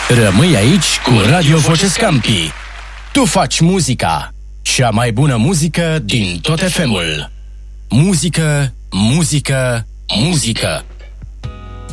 Rămâi aici cu Radio Voce Scampi. Tu faci muzica, cea mai bună muzică din tot FM-ul. Muzică, muzică, muzică.